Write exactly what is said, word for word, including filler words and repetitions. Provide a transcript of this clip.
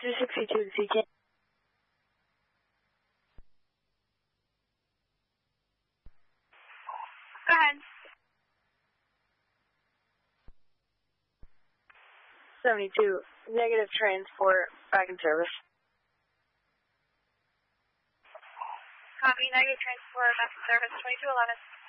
two sixty-two to C K. Go ahead. seventy-two, negative transport, back in service. Copy, negative transport, back in service, twenty-two eleven.